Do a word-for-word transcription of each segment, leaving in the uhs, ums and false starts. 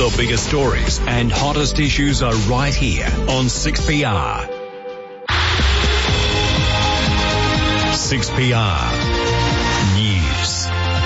The biggest stories and hottest issues are right here on six P R. six P R News.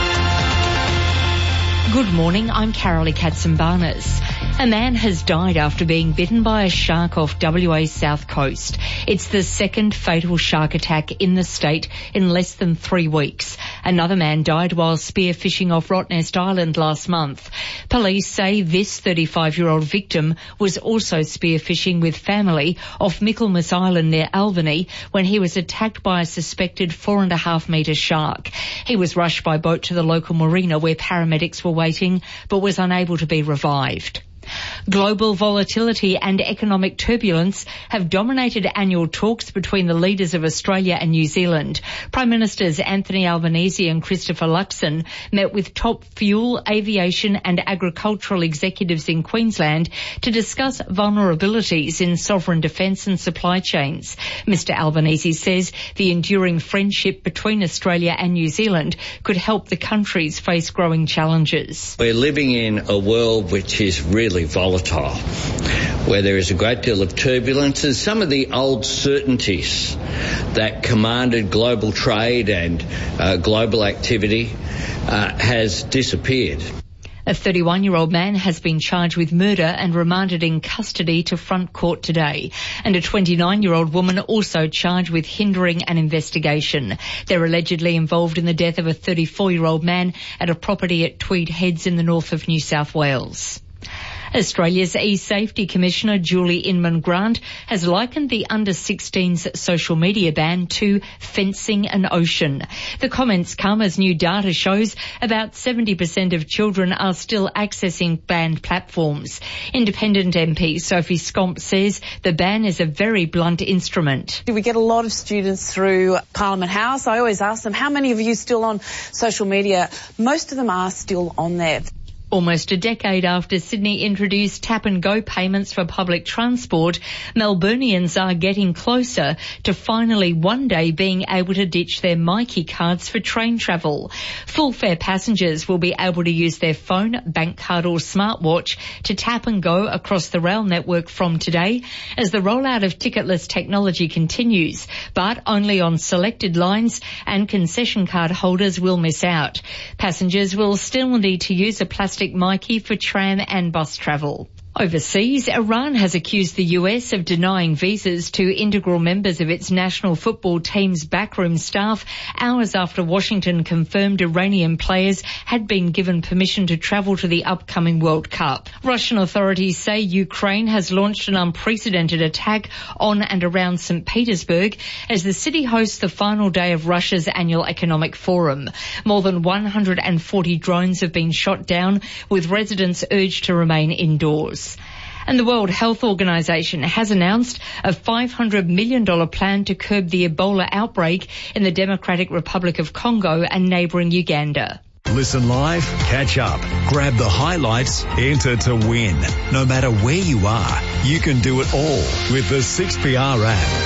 Good morning, I'm Carolee Katsimbarnas. A man has died after being bitten by a shark off W A's south coast. It's the second fatal shark attack in the state in less than three weeks. Another man died while spearfishing off Rottnest Island last month. Police say this thirty-five-year-old victim was also spearfishing with family off Michaelmas Island near Albany when he was attacked by a suspected four and a half metre shark. He was rushed by boat to the local marina where paramedics were waiting but was unable to be revived. Global volatility and economic turbulence have dominated annual talks between the leaders of Australia and New Zealand. Prime Ministers Anthony Albanese and Christopher Luxon met with top fuel, aviation and agricultural executives in Queensland to discuss vulnerabilities in sovereign defence and supply chains. Mister Albanese says the enduring friendship between Australia and New Zealand could help the countries face growing challenges. We're living in a world which is really volatile, where there is a great deal of turbulence, and some of the old certainties that commanded global trade and uh, global activity uh, has disappeared. A thirty-one-year-old man has been charged with murder and remanded in custody to front court today. And a twenty-nine-year-old woman also charged with hindering an investigation. They're allegedly involved in the death of a thirty-four-year-old man at a property at Tweed Heads in the north of New South Wales. Australia's E-Safety Commissioner Julie Inman-Grant has likened the under sixteens social media ban to fencing an ocean. The comments come as new data shows about seventy percent of children are still accessing banned platforms. Independent M P Sophie Scomp says the ban is a very blunt instrument. We get a lot of students through Parliament House. I always ask them, how many of you are still on social media? Most of them are still on there. Almost a decade after Sydney introduced tap-and-go payments for public transport, Melburnians are getting closer to finally one day being able to ditch their Myki cards for train travel. Full-fare passengers will be able to use their phone, bank card or smartwatch to tap and go across the rail network from today as the rollout of ticketless technology continues, but only on selected lines, and concession card holders will miss out. Passengers will still need to use a plastic Myki for tram and bus travel. Overseas, Iran has accused the U S of denying visas to integral members of its national football team's backroom staff hours after Washington confirmed Iranian players had been given permission to travel to the upcoming World Cup. Russian authorities say Ukraine has launched an unprecedented attack on and around Saint Petersburg as the city hosts the final day of Russia's annual economic forum. More than one hundred forty drones have been shot down, with residents urged to remain indoors. And the World Health Organization has announced a five hundred million dollars plan to curb the Ebola outbreak in the Democratic Republic of Congo and neighbouring Uganda. Listen live, catch up, grab the highlights, enter to win. No matter where you are, you can do it all with the six P R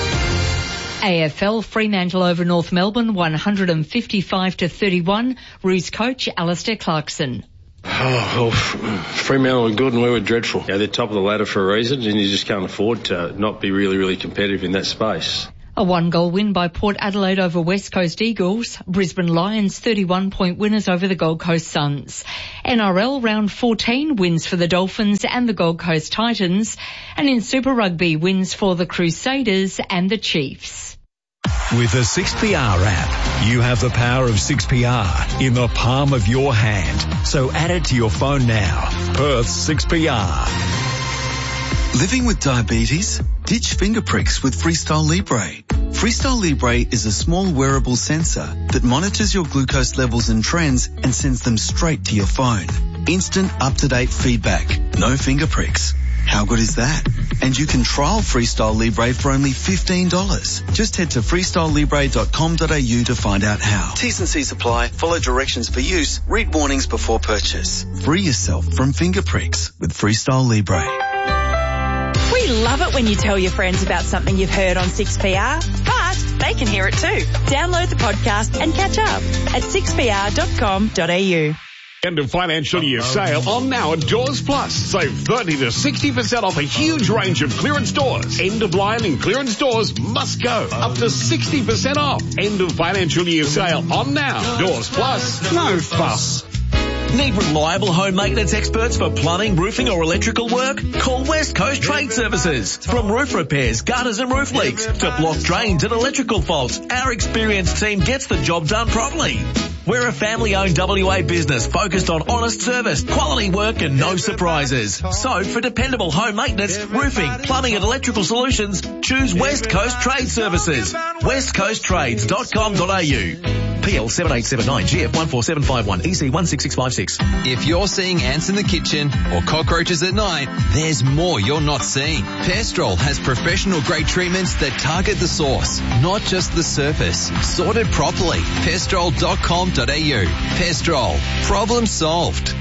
app. A F L, Fremantle over North Melbourne, one hundred fifty-five to thirty-one. Roos coach Alistair Clarkson. Oh, well, Fremantle were good and we were dreadful. Yeah, they're top of the ladder for a reason, and you just can't afford to not be really, really competitive in that space. A one-goal win by Port Adelaide over West Coast Eagles. Brisbane Lions thirty-one-point winners over the Gold Coast Suns. N R L round fourteen wins for the Dolphins and the Gold Coast Titans. And in Super Rugby, wins for the Crusaders and the Chiefs. With the six P R app, you have the power of six P R in the palm of your hand. So add it to your phone now. Perth's six P R. Living with diabetes? Ditch finger pricks with Freestyle Libre. Freestyle Libre is a small wearable sensor that monitors your glucose levels and trends and sends them straight to your phone. Instant up-to-date feedback. No finger pricks. How good is that? And you can trial Freestyle Libre for only fifteen dollars. Just head to freestyle libre dot com dot a u to find out how. T's and C's apply. Follow directions for use. Read warnings before purchase. Free yourself from finger pricks with Freestyle Libre. We love it when you tell your friends about something you've heard on six P R, but they can hear it too. Download the podcast and catch up at six p r dot com dot a u. End of financial year sale on now at Doors Plus. Save thirty to sixty percent off a huge range of clearance doors. End of line and clearance doors must go. Up to sixty percent off. End of financial year sale on now. Doors Plus. No fuss. Need reliable home maintenance experts for plumbing, roofing or electrical work? Call West Coast Trade Services. From roof repairs, gutters and roof leaks to blocked drains and electrical faults, our experienced team gets the job done properly. We're a family-owned W A business focused on honest service, quality work and no surprises. So for dependable home maintenance, roofing, plumbing and electrical solutions, choose West Coast Trade Services. west coast trades dot com dot a u. P L seven eight seven nine G F one four seven five one E C one six six five six. If you're seeing ants in the kitchen or cockroaches at night, there's more you're not seeing. Pestrol has professional grade treatments that target the source, not just the surface. Sorted properly. pestrol dot com dot a u. Pestrol. Problem solved.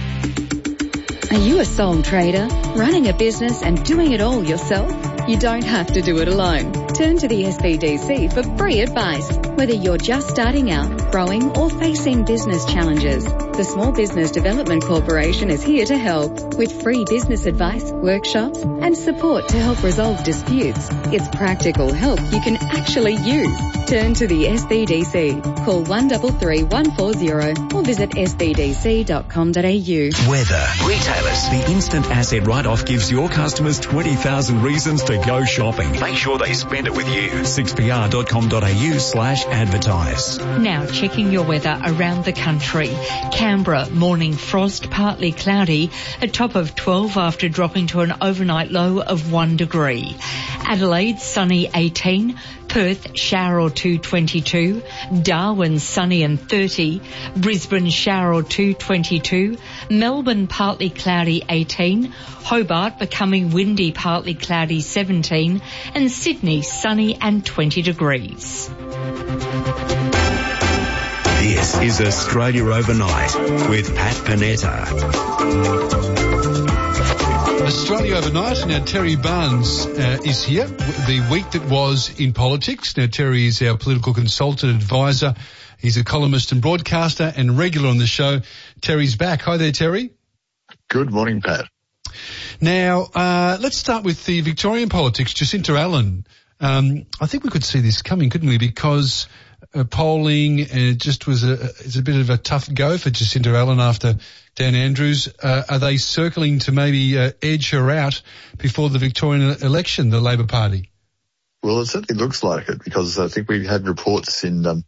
Are you a sole trader, running a business and doing it all yourself? You don't have to do it alone. Turn to the S B D C for free advice. Whether you're just starting out, growing or facing business challenges, the Small Business Development Corporation is here to help with free business advice, workshops and support to help resolve disputes. It's practical help you can actually use. Turn to the S B D C. Call one three three one four zero or visit s b d c dot com dot a u. Weather. Retailers. The instant asset write-off gives your customers twenty thousand reasons to go shopping. Make sure they spend it with you. six p r dot com dot a u slash advertise. Now checking your weather around the country. Canberra, morning frost, partly cloudy, a top of twelve after dropping to an overnight low of one degree. Adelaide, sunny eighteen. Perth, shower or two, twenty-two. Darwin, sunny and thirty. Brisbane, shower or two, twenty-two. Melbourne, partly cloudy, eighteen. Hobart, becoming windy, partly cloudy, seventeen. And Sydney, sunny and twenty degrees. This is Australia Overnight with Pat Panetta. Australia Overnight. Now, Terry Barnes uh, is here. The week that was in politics. Now, Terry is our political consultant advisor. He's a columnist and broadcaster and regular on the show. Terry's back. Hi there, Terry. Good morning, Pat. Now, uh, let's start with the Victorian politics. Jacinta Allen. Um, I think we could see this coming, couldn't we? Because uh, polling uh, just was a, it's a bit of a tough go for Jacinta Allen after Dan Andrews. Uh, are they circling to maybe uh, edge her out before the Victorian election, the Labor Party? Well, it certainly looks like it, because I think we had reports in um,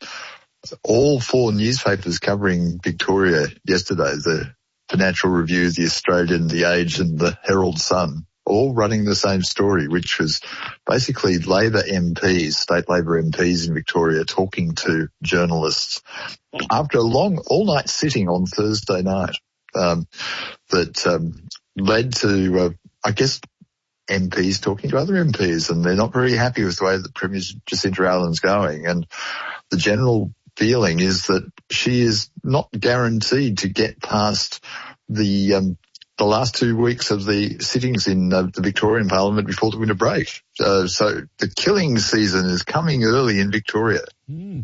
all four newspapers covering Victoria yesterday, the Financial Review, the Australian, the Age and the Herald Sun, all running the same story, which was basically Labor M Ps, state Labor M Ps in Victoria, talking to journalists after a long all-night sitting on Thursday night. Um, that um, led to, uh, I guess, M Ps talking to other M Ps, and they're not very happy with the way that Premier Jacinta Allen's going. And the general feeling is that she is not guaranteed to get past the um, the last two weeks of the sittings in uh, the Victorian Parliament before the winter break. Uh, so the killing season is coming early in Victoria. Mm.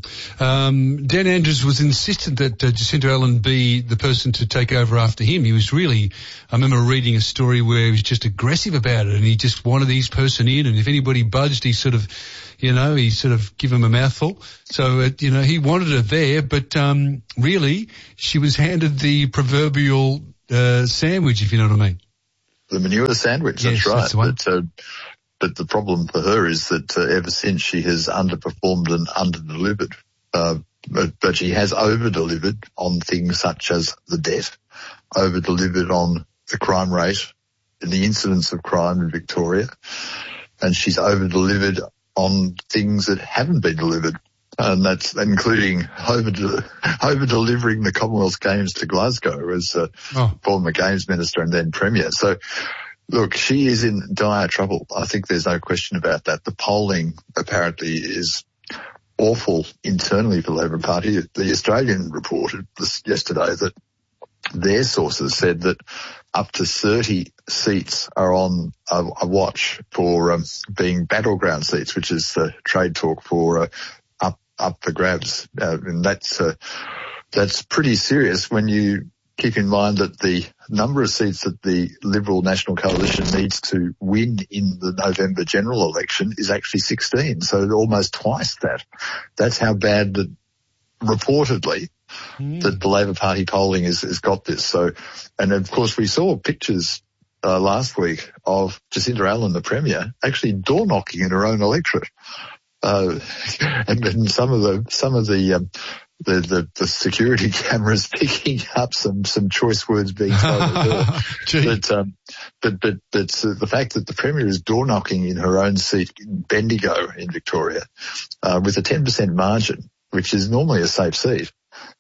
Um, Dan Andrews was insistent that uh, Jacinta Allen be the person to take over after him. He was really, I remember reading a story where he was just aggressive about it, and he just wanted his person in, and if anybody budged, he sort of, you know, he sort of give him a mouthful. So, uh, you know, he wanted her there, but um, really she was handed the proverbial uh, sandwich, if you know what I mean. The manure sandwich, yes, that's right. That's the one. But, uh, But the problem for her is that uh, ever since she has underperformed and underdelivered, uh, but, but she has over-delivered on things such as the debt, over-delivered on the crime rate and the incidence of crime in Victoria, and she's over-delivered on things that haven't been delivered, and that's including over over-delivering the Commonwealth Games to Glasgow as uh, oh. former Games Minister and then Premier. So, look, she is in dire trouble. I think there's no question about that. The polling apparently is awful internally for the Labor Party. The Australian reported this yesterday that their sources said that up to thirty seats are on a, a watch for um, being battleground seats, which is the trade talk for uh, up up for grabs. Uh, and that's uh, that's pretty serious when you keep in mind that the number of seats that the Liberal National Coalition needs to win in the November general election is actually sixteen, so almost twice that. That's how bad that reportedly mm. that the Labor Party polling has, has got this. So, and of course we saw pictures uh, last week of Jacinda Allen, the Premier, actually door knocking in her own electorate. Uh, and, and some of the, some of the, um, The, the, the security cameras picking up some, some choice words being told at her. but, um, but, but, but uh, the fact that the Premier is door knocking in her own seat in Bendigo in Victoria, uh, with a ten percent margin, which is normally a safe seat,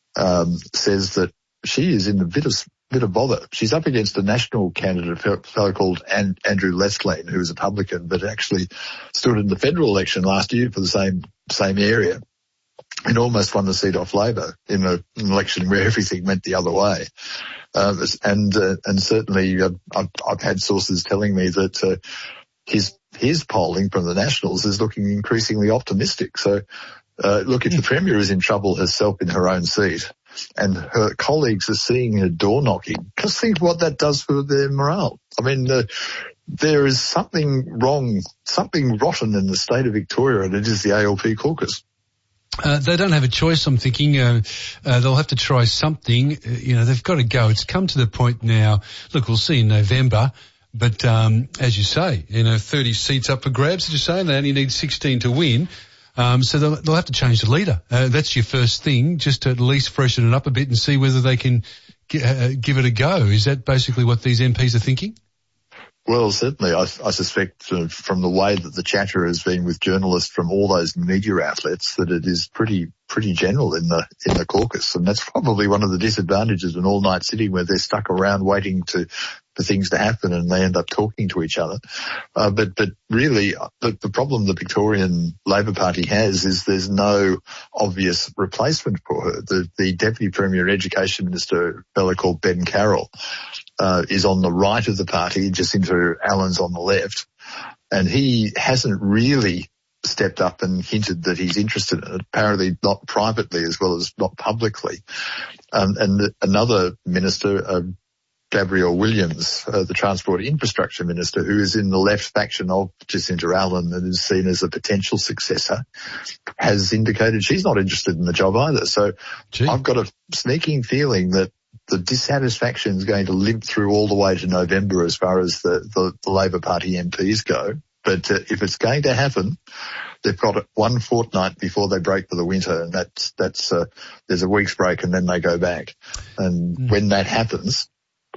um, says that she is in a bit of, bit of bother. She's up against a national candidate, a fellow called An- Andrew Lethlean, who is a publican, but actually stood in the federal election last year for the same, same area, and almost won the seat off Labor in a, an election where everything went the other way. Uh, and, uh, and certainly uh, I've, I've had sources telling me that, uh, his, his polling from the Nationals is looking increasingly optimistic. So, uh, look, if the Premier is in trouble herself in her own seat and her colleagues are seeing her door knocking, just think what that does for their morale. I mean, uh, there is something wrong, something rotten in the state of Victoria, and it is the A L P caucus. Uh, they don't have a choice, I'm thinking. Uh, uh, they'll have to try something. Uh, you know, they've got to go. It's come to the point now. Look, we'll see in November. But um, as you say, you know, thirty seats up for grabs, as you say, and they only need sixteen to win. Um, so they'll, they'll have to change the leader. Uh, that's your first thing, just to at least freshen it up a bit and see whether they can g- uh, give it a go. Is that basically what these M Ps are thinking? Well, certainly, I, I suspect uh, from the way that the chatter has been with journalists from all those media outlets that it is pretty, pretty general in the, in the caucus. And that's probably one of the disadvantages of an all-night sitting where they're stuck around waiting to, for things to happen and they end up talking to each other. Uh, but, but really, the, the problem the Victorian Labor Party has is there's no obvious replacement for her. The, the Deputy Premier Education Minister, a fellow called Ben Carroll, Uh, is on the right of the party, Jacinda Allen's on the left, and he hasn't really stepped up and hinted that he's interested in it, apparently not privately as well as not publicly. Um, and the, another minister, uh, Gabrielle Williams, uh, the Transport Infrastructure Minister, who is in the left faction of Jacinda Allen and is seen as a potential successor, has indicated she's not interested in the job either. So Gee. I've got a sneaking feeling that the dissatisfaction is going to limp through all the way to November as far as the, the, the Labor Party M Ps go. But uh, if it's going to happen, they've got it one fortnight before they break for the winter, and that's, that's, uh, there's a week's break and then they go back. And mm. when that happens,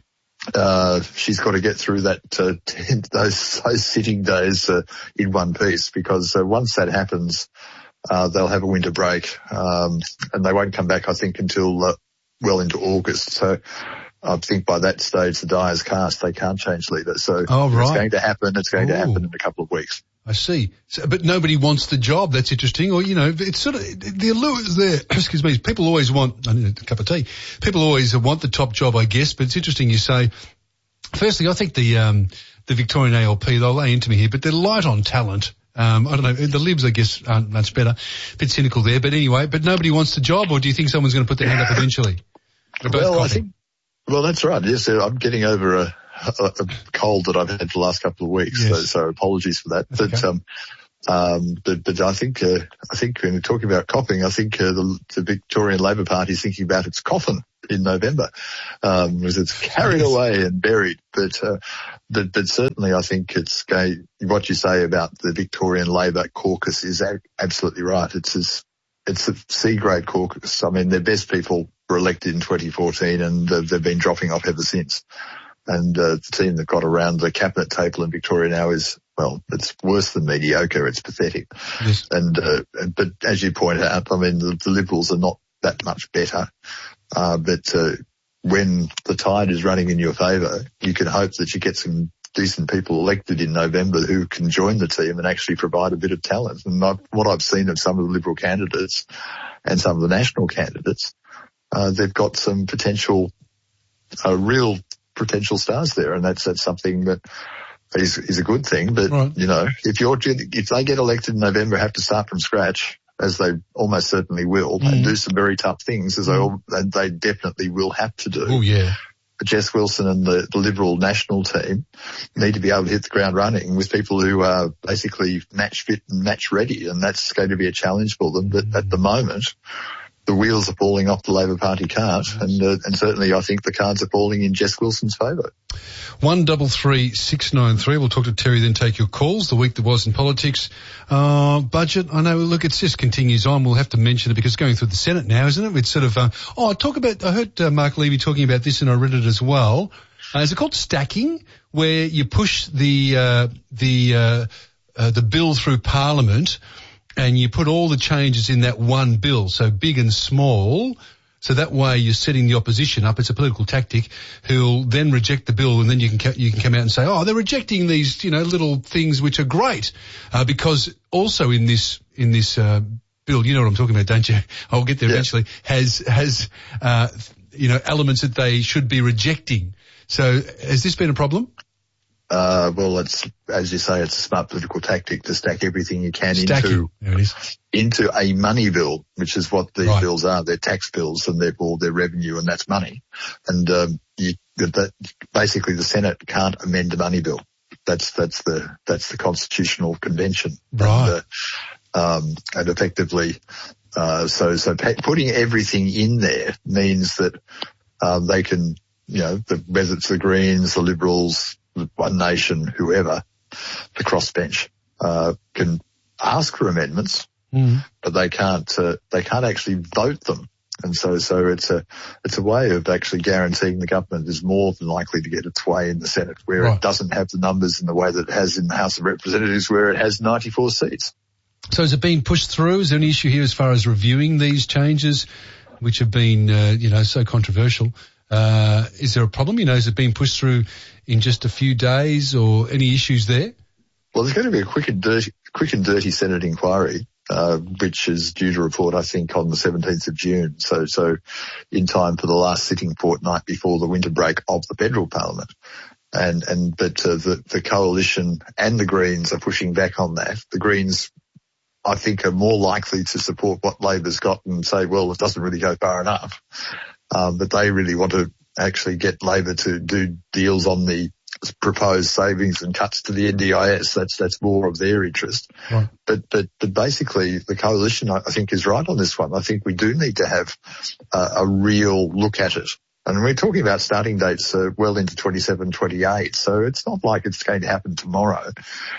uh, she's got to get through that, uh, ten, those, those sitting days, uh, in one piece, because uh, once that happens, uh, they'll have a winter break, um, and they won't come back, I think, until, uh, well into August. So I think by that stage the die is cast. They can't change leader. So oh, right. it's going to happen. It's going Ooh. to happen in a couple of weeks. I see. So, but nobody wants the job. That's interesting. Or, you know, it's sort of, the allure is there. Excuse me. People always want, I need a cup of tea. People always want the top job, I guess, but it's interesting you say, firstly, I think the, um, the Victorian A L P, they'll lay into me here, but they're light on talent. Um, I don't know, the Libs, I guess, aren't much better. A bit cynical there, but anyway, but nobody wants the job, or do you think someone's going to put their hand up eventually? Well, coughing. I think, well, that's right. Yes, I'm getting over a, a, a cold that I've had for the last couple of weeks, yes. so, so apologies for that. That's but, okay. um, um, but, but I think, uh, I think when we're talking about coughing, I think, uh, the, the Victorian Labor Party is thinking about its coffin in November, um, because it's carried away and buried. But, uh, but, but certainly I think it's going, what you say about the Victorian Labor caucus is a, absolutely right. It's as, it's a C-grade caucus. I mean, their best people were elected in twenty fourteen and uh, they've been dropping off ever since. And uh, the team that got around the cabinet table in Victoria now is, well, it's worse than mediocre. It's pathetic. Yes. And, uh, but as you point out, I mean, the, the Liberals are not that much better. Uh, but, uh, when the tide is running in your favour, you can hope that you get some decent people elected in November who can join the team and actually provide a bit of talent. And I've, what I've seen of some of the Liberal candidates and some of the national candidates, uh, they've got some potential, uh, real potential stars there. And that's, that's something that is, is a good thing. But, right. you know, if you're, if they get elected in November, have to start from scratch, as they almost certainly will, mm. and do some very tough things, as mm. they, all, they definitely will have to do. Oh, yeah. Jess Wilson and the, the Liberal national team need to be able to hit the ground running with people who are basically match fit and match ready, and that's going to be a challenge for them. But at the moment, the wheels are falling off the Labor Party cart, and uh, and certainly I think the cards are falling in Jess Wilson's favour. One double three six nine three. We'll talk to Terry, then take your calls. The week that was in politics. Uh, budget, I know, look, it just continues on. We'll have to mention it because it's going through the Senate now, isn't it? It's sort of, uh, oh, talk about, I heard uh, Mark Levy talking about this and I read it as well. Uh, is it called stacking, where you push the, uh, the, uh, uh, the bill through Parliament and you put all the changes in that one bill, so big and small, so that way you're setting the opposition up. It's a political tactic who'll then reject the bill, and then you can you can come out and say, oh, they're rejecting these, you know, little things which are great, uh, because also in this in this uh, bill, you know what I'm talking about, don't you? I'll get there yeah. eventually. Has has uh, you know, elements that they should be rejecting. So has this been a problem? Uh, well, it's, as you say, it's a smart political tactic to stack everything you can Stacking. into, there it is. into a money bill, which is what these right. bills are. They're tax bills and therefore they're revenue, and that's money. And, um, you, that, basically the Senate can't amend a money bill. That's, that's the, that's the constitutional convention. Right. And, uh, um, and effectively, uh, so, so putting everything in there means that, um, they can, you know, the, whether it's the Greens, the Liberals, One Nation, whoever, the crossbench, uh, can ask for amendments, mm. but they can't, uh, they can't actually vote them. And so, so it's a, it's a way of actually guaranteeing the government is more than likely to get its way in the Senate, where right. it doesn't have the numbers in the way that it has in the House of Representatives, where it has ninety-four seats. So has it been pushed through? Is there any issue here as far as reviewing these changes, which have been, uh, you know, so controversial? Uh, is there a problem? You know, has it been pushed through in just a few days, or any issues there? Well, there's going to be a quick and dirty, quick and dirty Senate inquiry, uh, which is due to report, I think, on the seventeenth of June. So, so in time for the last sitting fortnight before the winter break of the federal parliament. And, and, but, uh, the, the coalition and the Greens are pushing back on that. The Greens, I think, are more likely to support what Labor's got and say, well, it doesn't really go far enough. Um, but they really want to actually get Labor to do deals on the proposed savings and cuts to the N D I S. That's, that's more of their interest. Right. But, but, but basically the coalition, I, I think, is right on this one. I think we do need to have uh, a real look at it. And we're talking about starting dates uh, well into twenty-seven, twenty-eight. So it's not like it's going to happen tomorrow.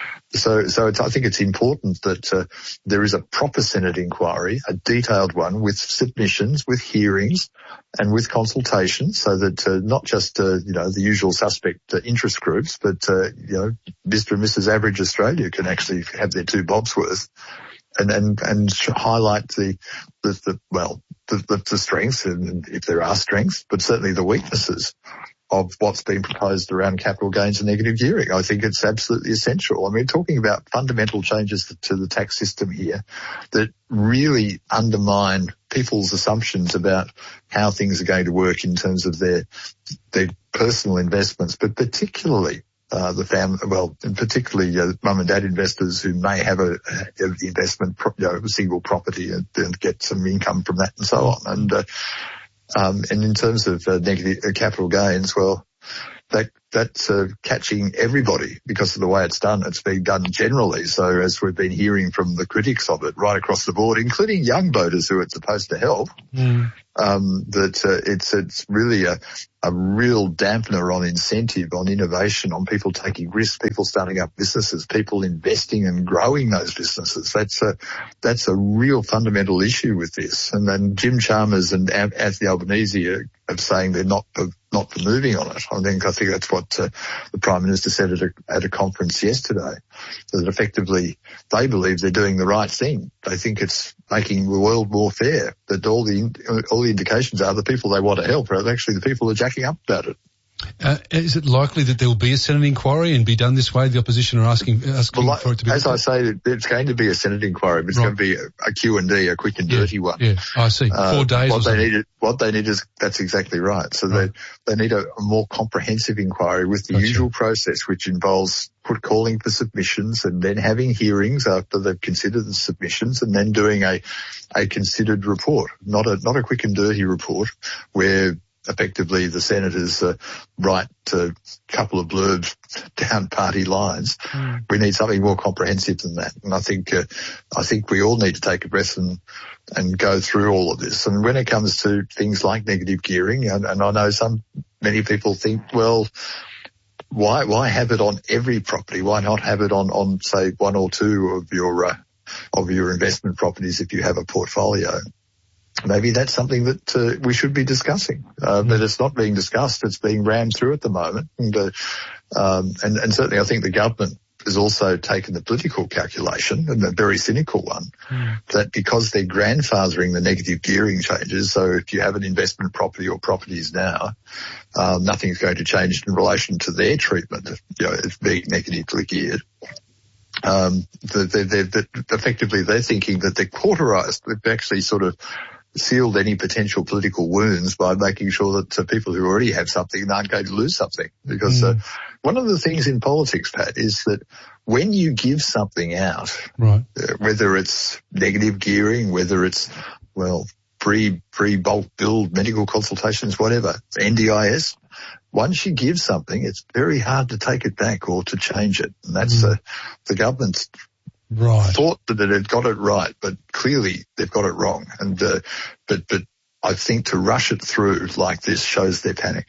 So, so it's, I think it's important that uh, there is a proper Senate inquiry, a detailed one with submissions, with hearings, and with consultations, so that uh, not just uh, you know, the usual suspect uh, interest groups, but uh, you know, Mister and Missus Average Australia can actually have their two bobs worth, and and and highlight the the, the well the, the, the strengths, and if there are strengths, but certainly the weaknesses of what's been proposed around capital gains and negative gearing. I think it's absolutely essential. I mean, talking about fundamental changes to the tax system here that really undermine people's assumptions about how things are going to work in terms of their their personal investments, but particularly uh, the family, well, and particularly uh, mum and dad investors who may have a, a investment, you know, a single property and, and get some income from that and so on. And uh, Um, and in terms of uh, negative uh, capital gains, well, that that's uh, catching everybody because of the way it's done. It's being done generally. So as we've been hearing from the critics of it right across the board, including young voters who it's supposed to help, mm. um, that uh, it's it's really a, a real dampener on incentive, on innovation, on people taking risks, people starting up businesses, people investing and growing those businesses. That's a that's a real fundamental issue with this. And then Jim Chalmers and Anthony Albanese are, are saying they're not for, not for moving on it. I think I think that's what uh, the Prime Minister said at a, at a conference yesterday, that effectively they believe they're doing the right thing. They think it's making the world more fair, that all the all the indications are the people they want to help are actually the people who are jacking up about it. Uh, is it likely that there will be a Senate inquiry and be done this way? The opposition are asking, asking well, for it to be. As I say, it's going to be a Senate inquiry, but it's right. going to be a, a Q and D, a quick and yeah, dirty one. Yeah, I see. Four uh, days. What or they something. need, what they need is that's exactly right. So right. they they need a, a more comprehensive inquiry with the gotcha. usual process, which involves put calling for submissions and then having hearings after they've considered the submissions, and then doing a a considered report, not a not a quick and dirty report where effectively the senators uh, write a couple of blurbs down party lines. Mm. We need something more comprehensive than that. And I think, uh, I think we all need to take a breath and, and go through all of this. And when it comes to things like negative gearing, and, and I know some, many people think, well, why, why have it on every property? Why not have it on, on say one or two of your, uh, of your investment properties if you have a portfolio? Maybe that's something that uh, we should be discussing, uh, but it's not being discussed. It's being rammed through at the moment. And, uh, um, and, and certainly I think the government has also taken the political calculation, and a very cynical one, mm. that because they're grandfathering the negative gearing changes, so if you have an investment property or properties now, um, nothing's going to change in relation to their treatment, you know, as being negatively geared. Um, they're, they're, they're, effectively they're thinking that they're cauterized. They've actually sort of sealed any potential political wounds by making sure that uh, people who already have something aren't going to lose something. Because mm. uh, one of the things in politics, Pat, is that when you give something out, right. uh, whether it's negative gearing, whether it's, well, pre, pre-bulk build, medical consultations, whatever, N D I S, once you give something, it's very hard to take it back or to change it. And that's mm. uh, the government's right. thought that it had got it right, but clearly they've got it wrong. And uh, but but I think to rush it through like this shows their panic.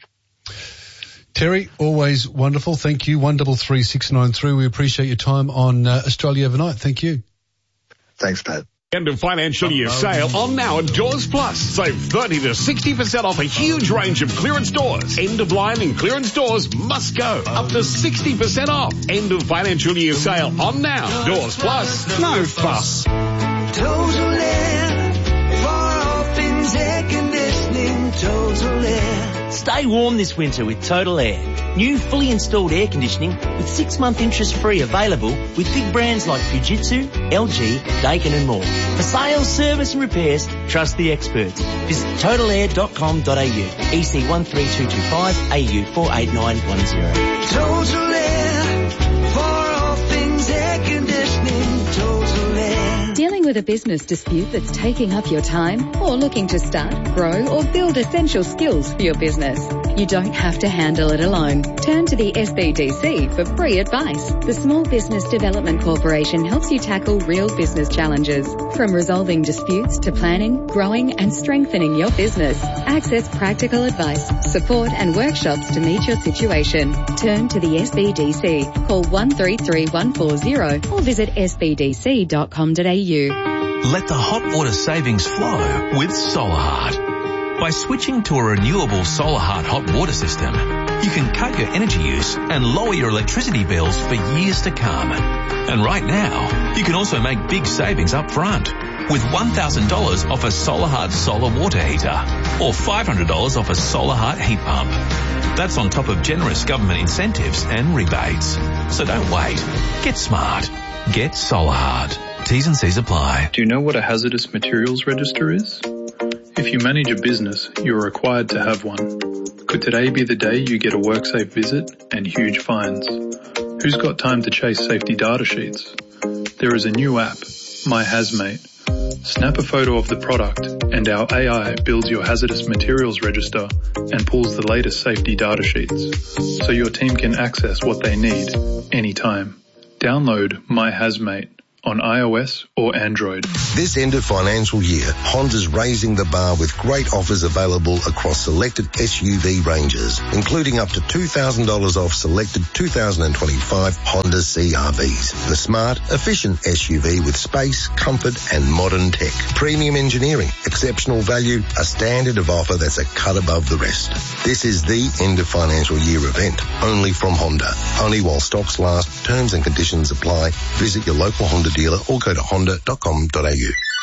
Terry, always wonderful. Thank you. One double three six nine three. We appreciate your time on uh, Australia Overnight. Thank you. Thanks, Pat. End of financial year sale on now at Doors Plus. Save thirty to sixty percent off a huge range of clearance doors. End of line and clearance doors must go. Up to sixty percent off. End of financial year sale on now. Doors Plus. No fuss. Total Air. For all things air conditioning, Total Air. Stay warm this winter with Total Air. New fully installed air conditioning with six-month interest-free available with big brands like Fujitsu, L G, Daikin and more. For sales, service and repairs, trust the experts. Visit total air dot com dot a u. E C one three two two five, A U four eight nine one zero. Total Air. For all things air conditioning, Total Air. Dealing with a business dispute that's taking up your time, or looking to start, grow or build essential skills for your business? You don't have to handle it alone. Turn to the S B D C for free advice. The Small Business Development Corporation helps you tackle real business challenges. From resolving disputes to planning, growing and strengthening your business. Access practical advice, support and workshops to meet your situation. Turn to the S B D C. Call one three three one four zero or visit s b d c dot com dot a u. Let the hot water savings flow with Solarheart. By switching to a renewable Solarheart hot water system, you can cut your energy use and lower your electricity bills for years to come. And right now, you can also make big savings up front with one thousand dollars off a Solarheart solar water heater or five hundred dollars off a Solarheart heat pump. That's on top of generous government incentives and rebates. So don't wait. Get smart. Get Solarheart. T's and C's apply. Do you know what a hazardous materials register is? If you manage a business, you are required to have one. Could today be the day you get a WorkSafe visit and huge fines? Who's got time to chase safety data sheets? There is a new app, My Hazmate. Snap a photo of the product and our A I builds your hazardous materials register and pulls the latest safety data sheets so your team can access what they need anytime. Download My Hazmate on iOS or Android. This end of financial year, Honda's raising the bar with great offers available across selected S U V ranges, including up to two thousand dollars off selected two thousand twenty-five Honda C R Vs. The smart, efficient S U V with space, comfort and modern tech. Premium engineering, exceptional value, a standard of offer that's a cut above the rest. This is the end of financial year event, only from Honda. Only while stocks last, terms and conditions apply. Visit your local Honda dealer or go to honda dot com dot a u.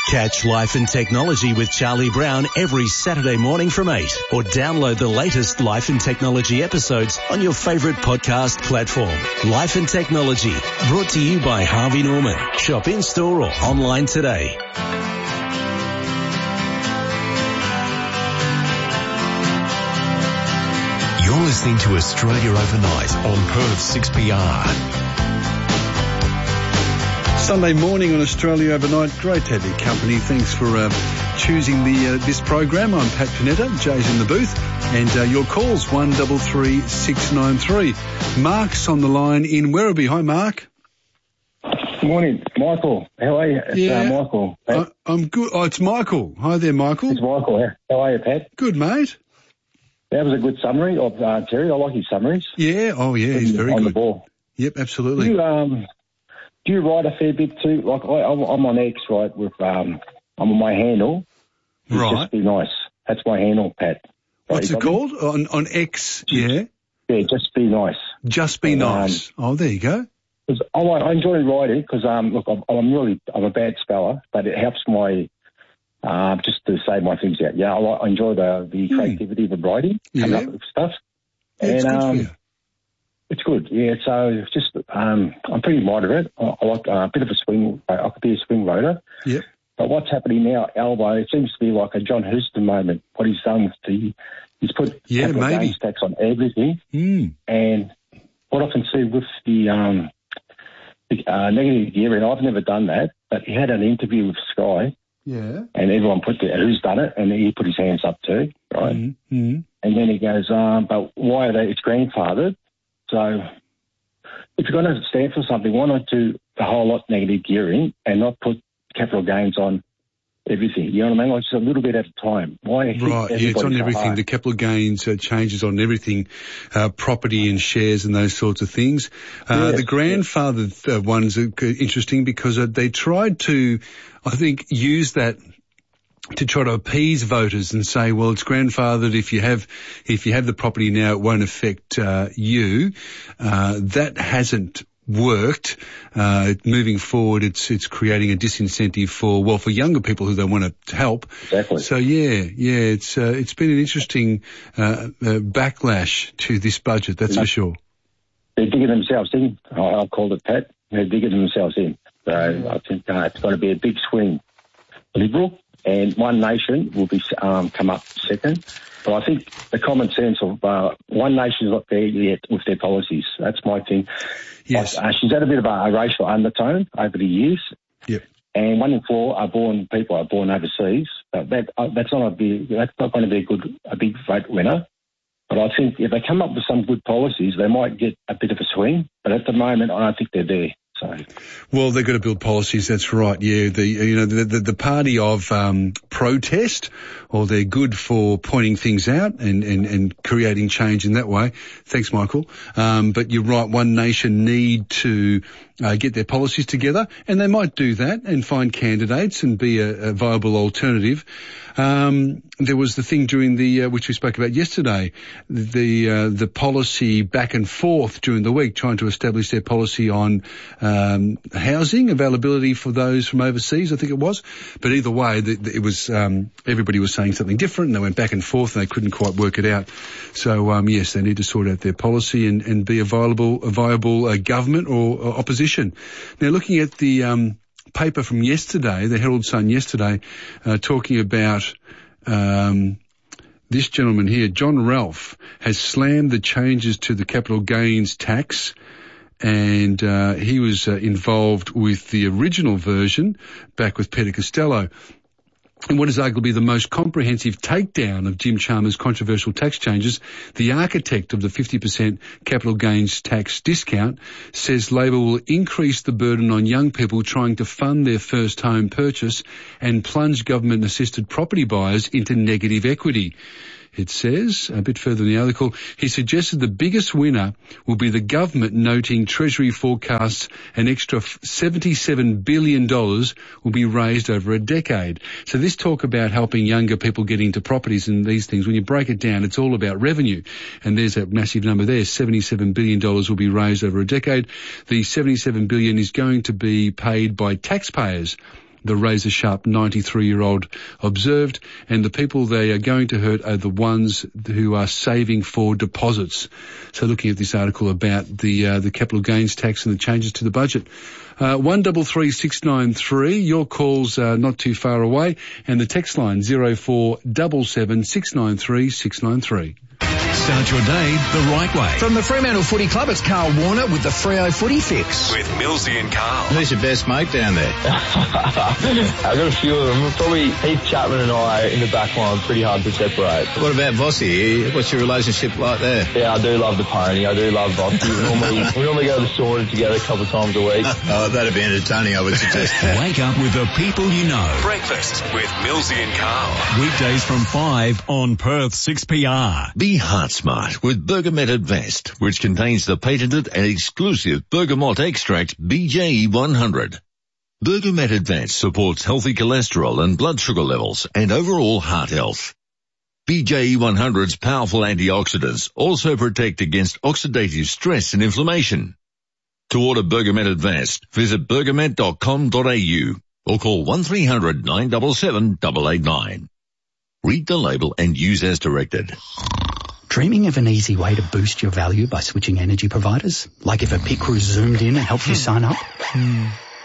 Catch Life and Technology with Charlie Brown every Saturday morning from eight, or download the latest Life and Technology episodes on your favourite podcast platform. Life and Technology, brought to you by Harvey Norman. Shop in-store or online today. You're listening to Australia Overnight on Perth six P R. Sunday morning on Australia Overnight. Great to have your company. Thanks for uh, choosing the uh, this program. I'm Pat Panetta. Jay's in the booth. And uh, your calls, one three three six nine three. Mark's on the line in Werribee. Hi, Mark. Good morning, Michael. How are you? It's, Yeah. uh, Michael. I, I'm good. Oh, it's Michael. Hi there, Michael. It's Michael. How are you, Pat? Good, mate. That was a good summary of uh, Terry. I like his summaries. Yeah. Oh, yeah. He's very on good. the ball. Yep, absolutely. Do you, um, do you write a fair bit too? Like I, I'm I'm on X, right? With um, I'm on my handle. It's Right. Just be nice. That's my handle, Pat. What's You it got me? called? On on X, yeah? Yeah, just be nice. Just be And, um, nice. Oh, there you go. 'Cause I, like- I enjoy writing because um, look, I'm, I'm really I'm a bad speller, but it helps my uh, just to say my things out. Yeah, I, like- I enjoy the the creativity of writing, coming Yeah. up with stuff, Yeah, it's and good for um, you. it's good. Yeah, so it's just um, I'm pretty moderate. I, I like uh, a bit of a swing. I could be a swing voter. Yep. But what's happening now, Albo? It seems to be like a John Houston moment. What he's done with the he's put Yeah, capital maybe. gains tax on everything. Mm. And what I can see with the, um, the uh, negative gearing, I've never done that, but he had an interview with Sky, Yeah. and everyone put the, who's done it, and he put his hands up too, right? Mm-hmm. And then he goes, um, but why are they? It's grandfathered. So if you're going to stand for something, why not do the whole lot negative gearing and not put capital gains on everything? You know what I mean? Like just a little bit at a time. Why? hit Right, yeah, it's on everybody so everything. hard? The capital gains uh, changes on everything, uh, property and shares and those sorts of things. Uh, Yes, the grandfathered uh, ones are c- interesting because uh, they tried to, I think, use that to try to appease voters and say, well, it's grandfathered. If you have, if you have the property now, it won't affect uh, you. Uh, that hasn't worked. Uh, moving forward, it's it's creating a disincentive for well for younger people who they want to help. Exactly. So yeah, yeah, it's uh, it's been an interesting uh, uh, backlash to this budget. That's for sure. They're digging themselves in. I- I'll call it Pat. They're digging themselves in. So I think uh, it's going to be a big swing. Liberal and One Nation will be um, come up second. But I think the common sense of uh, One Nation's not there yet with their policies. That's my thing. Yes. Uh, she's had a bit of a, a racial undertone over the years. Yep. And one in four are born people are born overseas. Uh, that uh, that's not a big, that's not going to be a good a big vote winner. But I think if they come up with some good policies, they might get a bit of a swing. But at the moment, I don't think they're there. So. Well, they've got to build policies. That's right. Yeah, the you know the the, the party of um, protest, or they're good for pointing things out and, and, and creating change in that way. Thanks, Michael. Um, but you're right. One Nation need to uh, get their policies together, and they might do that and find candidates and be a, a viable alternative. Um, there was the thing during the uh, which we spoke about yesterday, the uh, the policy back and forth during the week, trying to establish their policy on um, housing availability for those from overseas. I think it was, but either way, the, the, it was um, everybody was saying something different, and they went back and forth, and they couldn't quite work it out. So um, yes, they need to sort out their policy and, and be a viable a viable uh, government or, or opposition. Now, looking at the um, paper from yesterday, the Herald Sun yesterday, uh, talking about um, this gentleman here, John Ralph, has slammed the changes to the capital gains tax, and uh, he was uh, involved with the original version back with Peter Costello. In what is arguably the most comprehensive takedown of Jim Chalmers' controversial tax changes, the architect of the fifty percent capital gains tax discount says Labor will increase the burden on young people trying to fund their first home purchase and plunge government-assisted property buyers into negative equity. It says, a bit further in the article, he suggested the biggest winner will be the government, noting Treasury forecasts an extra seventy-seven billion dollars will be raised over a decade. So this talk about helping younger people get into properties and these things, when you break it down, it's all about revenue. And there's a massive number there. seventy-seven billion dollars will be raised over a decade. The seventy-seven billion dollars is going to be paid by taxpayers the razor-sharp ninety-three-year-old observed, and the people they are going to hurt are the ones who are saving for deposits. So looking at this article about the uh, the capital gains tax and the changes to the budget. Uh, one double three six nine three. Your call's uh, not too far away, and the text line zero four seven seven six nine three six nine three. Start your day the right way. From the Fremantle Footy Club, it's Carl Warner with the Freo Footy Fix. With Millsy and Carl. Who's your best mate down there? I've got a few of them. Probably Heath Chapman and I in the back line, pretty hard to separate. What about Vossi? What's your relationship like there? Yeah, I do love the pony. I do love Vossi. We normally, we normally go to the sauna together a couple of times a week. Oh, that'd be entertaining, I would suggest. Wake up with the people you know. Breakfast with Millsy and Carl. Weekdays from five on Perth six P R. Be heart smart with Bergamet Advanced, which contains the patented and exclusive bergamot extract B J E one hundred. Bergamet Advanced supports healthy cholesterol and blood sugar levels and overall heart health. B J E one hundred's powerful antioxidants also protect against oxidative stress and inflammation. To order Bergamet Advanced, visit bergamet dot com dot a u or call one three hundred nine seven seven eight eight nine. Read the label and use as directed. Dreaming of an easy way to boost your value by switching energy providers? Like if a pit crew zoomed in and helped you sign up? Hmm.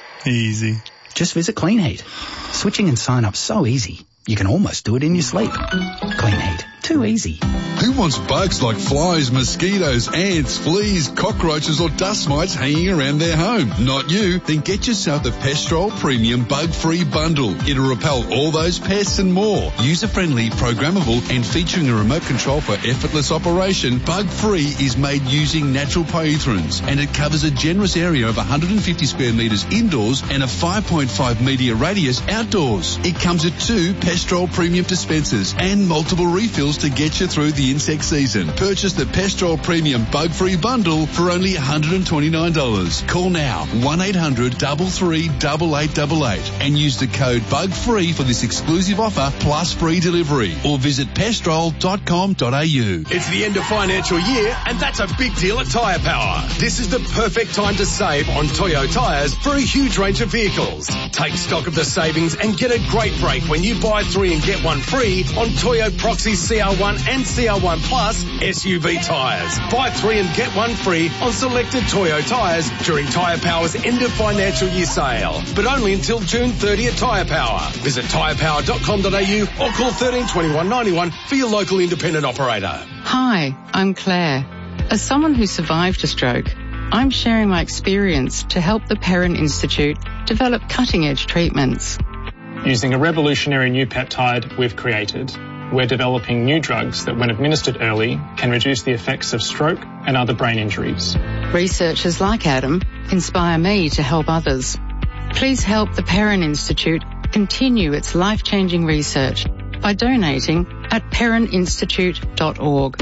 Easy. Just visit Clean Heat. Switching and sign up so easy, you can almost do it in your sleep. Clean Heat. Too easy. Who wants bugs like flies, mosquitoes, ants, fleas, cockroaches or dust mites hanging around their home? Not you. Then get yourself the Pestrol Premium Bug-Free Bundle. It'll repel all those pests and more. User-friendly, programmable and featuring a remote control for effortless operation, Bug-Free is made using natural pyrethrins and it covers a generous area of one hundred fifty square metres indoors and a five point five metre radius outdoors. It comes with two Pestrol Premium dispensers and multiple refills to get you through the insect season. Purchase the Pestrol Premium Bug-Free Bundle for only one hundred twenty-nine dollars. Call now one eight hundred three three eight eight eight eight and use the code BUG-FREE for this exclusive offer plus free delivery or visit pestrol dot com dot a u. It's the end of financial year and that's a big deal at Tyre Power. This is the perfect time to save on Toyo tyres for a huge range of vehicles. Take stock of the savings and get a great break when you buy three and get one free on Toyo Proxy C R one and C R one Plus S U V tyres. Buy three and get one free on selected Toyo tyres during Tyre Power's end of financial year sale. But only until June thirtieth at Tyre Power. Visit tyre power dot com dot a u or call one three two one nine one for your local independent operator. Hi, I'm Claire. As someone who survived a stroke, I'm sharing my experience to help the Perrin Institute develop cutting-edge treatments. Using a revolutionary new peptide we've created, we're developing new drugs that, when administered early, can reduce the effects of stroke and other brain injuries. Researchers like Adam inspire me to help others. Please help the Perrin Institute continue its life-changing research by donating at perrin institute dot org.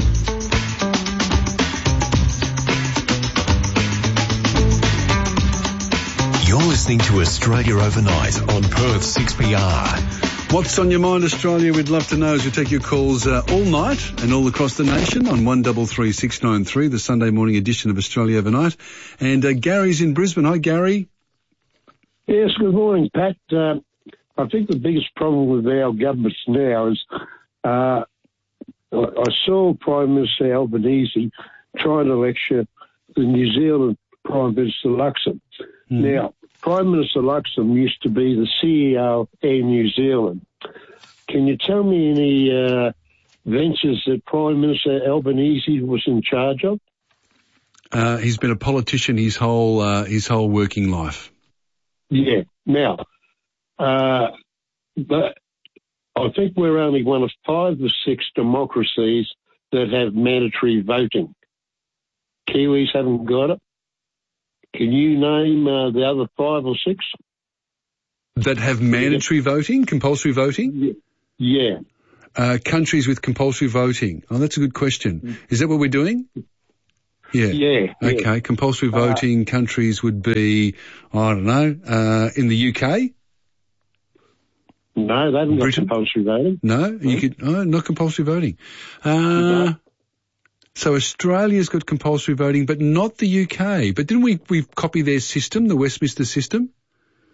You're listening to Australia Overnight on Perth six P R. What's on your mind, Australia? We'd love to know as we take your calls uh, all night and all across the nation on one three three six nine three, the Sunday morning edition of Australia Overnight. And uh, Gary's in Brisbane. Hi, Gary. Yes, good morning, Pat. Uh, I think the biggest problem with our governments now is uh, I saw Prime Minister Albanese trying to lecture the New Zealand Prime Minister Luxon. Mm. Now, Prime Minister Luxon used to be the C E O of Air New Zealand. Can you tell me any uh, ventures that Prime Minister Albanese was in charge of? Uh, he's been a politician his whole uh, his whole working life. Yeah. Now, uh, but I think we're only one of five or six democracies that have mandatory voting. Kiwis haven't got it. Can you name uh, the other five or six? That have mandatory yeah. voting, compulsory voting? Yeah. Uh, countries with compulsory voting. Oh, that's a good question. Is that what we're doing? Yeah. Yeah. Okay. Yeah. Compulsory voting uh, countries would be, I don't know, uh, in the U K? No, they haven't Britain? got compulsory voting. No, no? You could, oh, not compulsory voting. Uh, no. So Australia's got compulsory voting, but not the U K. But didn't we, we copy their system, the Westminster system?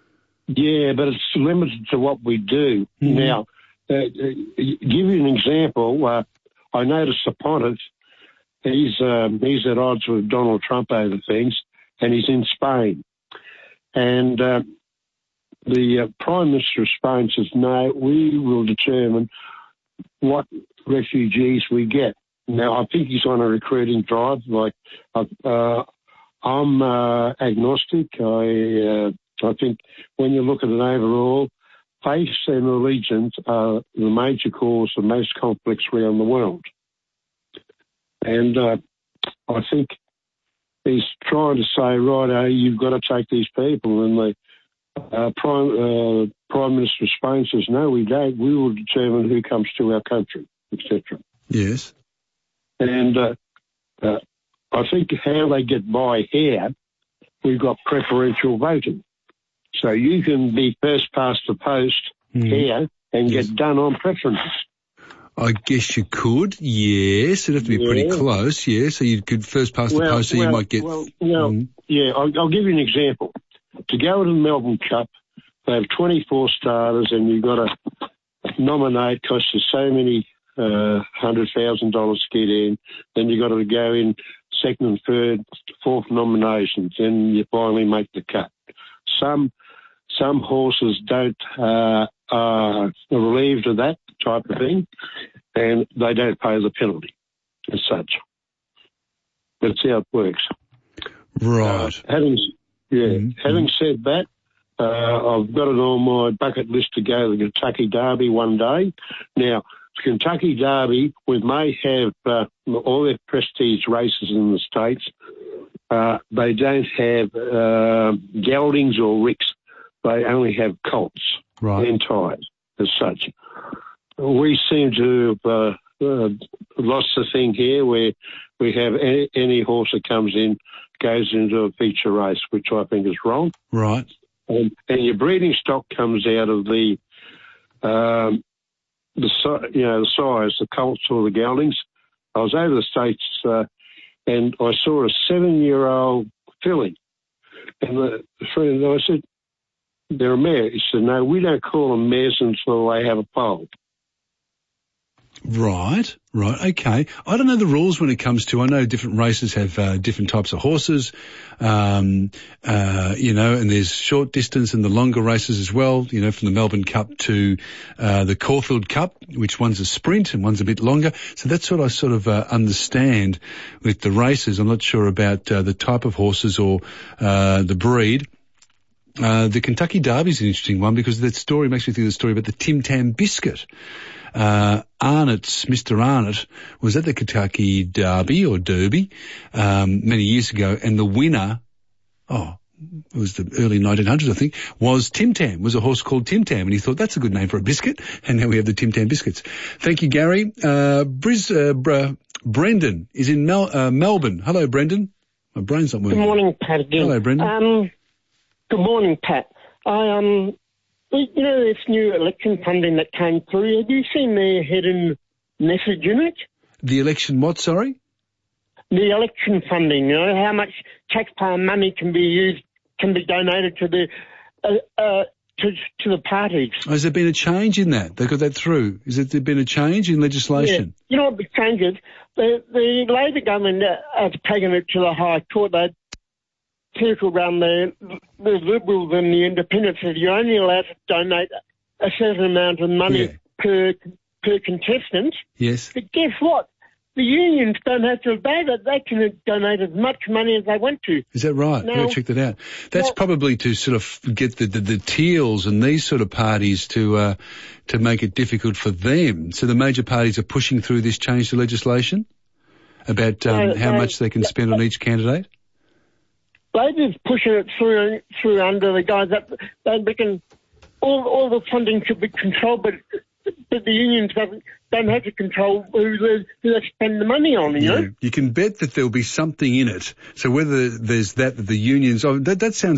Yeah, but it's limited to what we do. Mm-hmm. Now, uh, uh, give you an example. Uh, I noticed upon it, he's, um, he's at odds with Donald Trump over things, and he's in Spain. And uh, the uh, Prime Minister of Spain says, no, we will determine what refugees we get. Now, I think he's on a recruiting drive. Like, uh, I'm uh, agnostic. I uh, I think when you look at it overall, faith and religions are the major cause of most conflicts around the world. And uh, I think he's trying to say, right, you've got to take these people. And the uh, Prime, uh, Prime Minister of Spain says, no, we don't. We will determine who comes to our country, et cetera. Yes. And uh, uh, I think how they get by here, we've got preferential voting. So you can be first past the post mm. here and yes. get done on preferences. I guess you could, yes. It'd have to be yeah. pretty close, yeah. So you could first past well, the post, so well, you might get... Well, well mm. yeah, I'll, I'll give you an example. To go to the Melbourne Cup, they have twenty-four starters, and you've got to nominate, costs you so many uh, one hundred thousand dollars to get in. Then you've got to go in second and third, fourth nominations, then you finally make the cut. Some some horses don't uh, are relieved of that type of thing, and they don't pay the penalty as such. That's how it works. Right. Uh, having yeah, mm-hmm. having said that, uh, I've got it on my bucket list to go to the Kentucky Derby one day. Now, the Kentucky Derby, we may have uh, all their prestige races in the States. Uh, they don't have uh, geldings or ricks. They only have colts right. and ties as such. We seem to have uh, uh, lost the thing here where we have any, any horse that comes in goes into a feature race, which I think is wrong. Right. And, and your breeding stock comes out of the, um, the you know, the size, the colts or the geldings. I was over the States uh, and I saw a seven-year-old filly. And the friend, I said, they're a mare. He said, no, we don't call them mares until they have a foal. Right, right, okay. I don't know the rules when it comes to, I know different races have uh, different types of horses, um, uh, you know, and there's short distance and the longer races as well, you know, from the Melbourne Cup to uh, the Caulfield Cup, which one's a sprint and one's a bit longer. So that's what I sort of uh, understand with the races. I'm not sure about uh, the type of horses or uh, the breed. Uh, the Kentucky Derby is an interesting one because that story makes me think of the story about the Tim Tam biscuit. Uh, Arnott's, Mister Arnott was at the Kentucky Derby or Derby, um, many years ago, and the winner, oh, it was the early nineteen hundreds, I think, was Tim Tam, was a horse called Tim Tam, and he thought that's a good name for a biscuit, and now we have the Tim Tam biscuits. Thank you, Gary. Uh, Briz, uh, Br- Brendan is in Mel- uh, Melbourne. Hello, Brendan. My brain's not working. Good morning, Pat, again. Hello, Brendan. Um, good morning, Pat. I, um, you know this new election funding that came through, have you seen their hidden message in it? The election what, sorry? The election funding, you know, how much taxpayer money can be used, can be donated to the, uh, uh, to, to the parties. Has there been a change in that? They got that through. Has there been a change in legislation? Yeah. You know what the change is? The, the Labor government has taken it to the High Court. They circle around the, the Liberals and the Independents that you're only allowed to donate a certain amount of money yeah. per per contestant. Yes. But guess what? The unions don't have to obey that. They can donate as much money as they want to. Is that right? Now, yeah, check that out. That's well, probably to sort of get the, the, the Teals and these sort of parties to uh, to make it difficult for them. So the major parties are pushing through this change to legislation about um, no, how no, much they can spend on each candidate? Labor's pushing it through through under the guys that they reckon all all the funding should be controlled, but but the unions don't, don't have to control who they, who they spend the money on. You yeah. know, you can bet that there'll be something in it. So whether there's that that the unions, oh, that that sounds